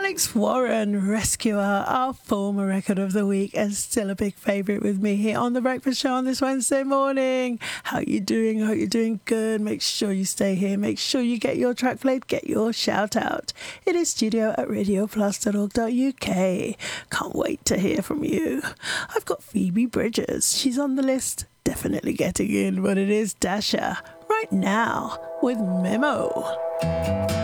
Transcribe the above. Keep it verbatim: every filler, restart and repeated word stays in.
Alex Warren, Rescuer, our former record of the week, and still a big favourite with me here on The Breakfast Show on this Wednesday morning. How you doing? I hope you're doing good. Make sure you stay here. Make sure you get your track played, get your shout out. It is studio at radio plus dot org dot U K. Can't wait to hear from you. I've got Phoebe Bridgers. She's on the list, definitely getting in, but it is Dasha right now with Memo.